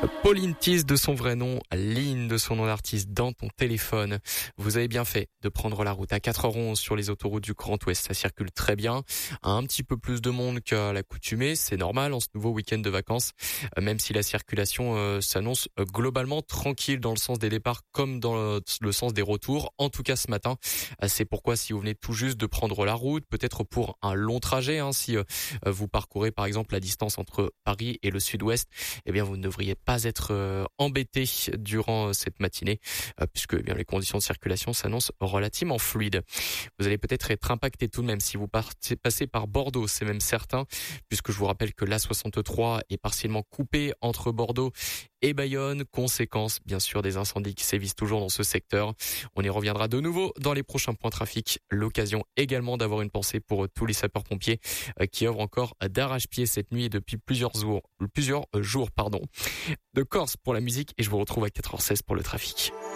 Pauline Thies de son vrai nom, Lynn de son nom d'artiste dans ton téléphone. Vous avez bien fait de prendre la route à 4h11 sur les autoroutes du Grand Ouest. Ça circule très bien. Un petit peu plus de monde qu'à l'accoutumée. C'est normal en ce nouveau week-end de vacances. Même si la circulation s'annonce globalement tranquille dans le sens des départs comme dans le sens des retours. En tout cas ce matin. C'est pourquoi si vous venez tout juste de prendre la route, peut-être pour un long trajet, si vous parcourez par exemple la distance entre Paris et le sud-ouest, eh bien vous ne devriez pas être embêté durant cette matinée puisque les conditions de circulation s'annoncent relativement fluides. Vous allez peut-être être impacté tout de même si vous passez par Bordeaux, c'est même certain, puisque je vous rappelle que l'A63 est partiellement coupée entre Bordeaux et Bayonne, conséquence bien sûr des incendies qui sévissent toujours dans ce secteur. On y reviendra de nouveau dans les prochains points trafic. L'occasion également d'avoir une pensée pour tous les sapeurs-pompiers qui œuvrent encore d'arrache-pied cette nuit et depuis plusieurs jours. De Corse pour la musique et je vous retrouve à 4h16 pour le trafic.